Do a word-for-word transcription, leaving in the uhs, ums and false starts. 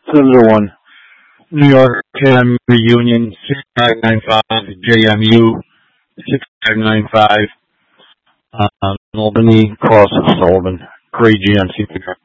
the little one. New York Academy Reunion, six five nine five, J M U, six five nine five, um, Albany, Cross of Sullivan, Gray G M C pickup.